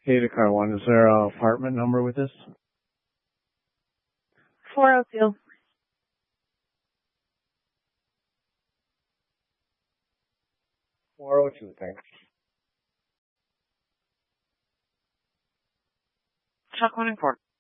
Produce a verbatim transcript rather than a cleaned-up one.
Hey, the car one. Is there a apartment number with this? four oh two. four oh two, thanks. Chuck one and four.